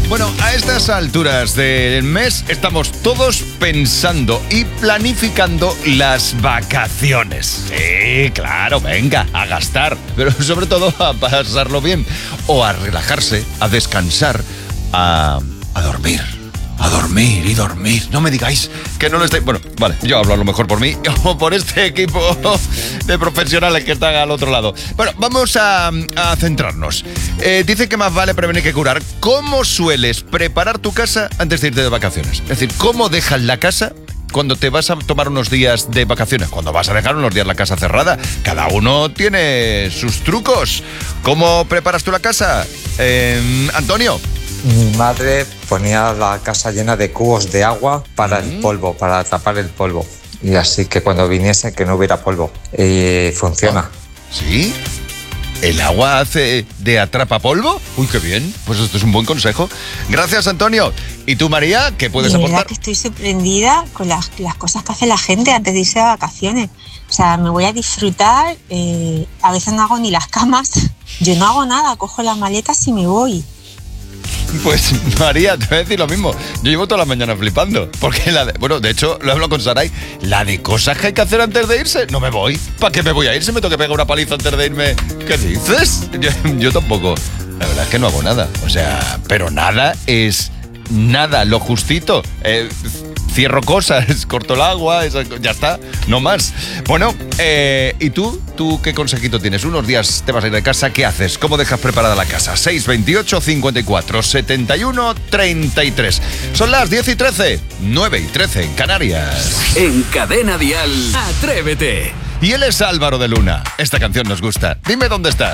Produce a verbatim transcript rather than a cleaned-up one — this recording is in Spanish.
Bueno, a estas alturas del mes estamos todos pensando y planificando las vacaciones. Sí, claro, venga, a gastar, pero sobre todo a pasarlo bien, o a relajarse, a descansar, a, a dormir. A dormir y dormir. No me digáis que no lo estáis... Bueno, vale, yo hablo a lo mejor por mí o por este equipo de profesionales que están al otro lado. Bueno, vamos a, a centrarnos. Eh, dice que más vale prevenir que curar. ¿Cómo sueles preparar tu casa antes de irte de vacaciones? Es decir, ¿cómo dejas la casa cuando te vas a tomar unos días de vacaciones? Cuando vas a dejar unos días la casa cerrada. Cada uno tiene sus trucos. ¿Cómo preparas tú la casa? Eh, Antonio. Mi madre ponía la casa llena de cubos de agua para el polvo, para tapar el polvo. Y así que cuando viniese que no hubiera polvo. Y funciona. ¿Sí? ¿El agua hace de atrapa polvo? Uy, qué bien. Pues esto es un buen consejo. Gracias, Antonio. ¿Y tú, María, qué puedes de aportar? verdad que estoy sorprendida con las, las cosas que hace la gente antes de irse de vacaciones. O sea, me voy a disfrutar. Eh, a veces no hago ni las camas. Yo no hago nada. Cojo las maletas y me voy. Pues María, te voy a decir lo mismo. Yo llevo toda la mañana flipando. Porque la de, bueno, de hecho, lo hablo con Saray. La de cosas que hay que hacer antes de irse, no me voy. ¿Para qué me voy a ir si me tengo que pegar una paliza antes de irme? ¿Qué dices? Yo, yo tampoco. La verdad es que no hago nada. O sea, pero nada es nada, lo justito. Eh, cierro cosas, corto el agua, eso, ya está, no más. Bueno, eh, ¿y tú? ¿Tú qué consejito tienes? Unos días te vas a ir de casa, ¿qué haces? ¿Cómo dejas preparada la casa? seis veintiocho, cincuenta y cuatro, setenta y uno, treinta y tres. Son las diez y trece, nueve y trece en Canarias. En Cadena Dial, Atrévete. Y él es Álvaro de Luna. Esta canción nos gusta. Dime dónde estás.